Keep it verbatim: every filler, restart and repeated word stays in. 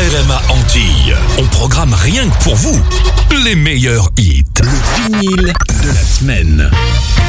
R M A Antilles. On programme rien que pour vous les meilleurs hits. Le vinyle de la semaine.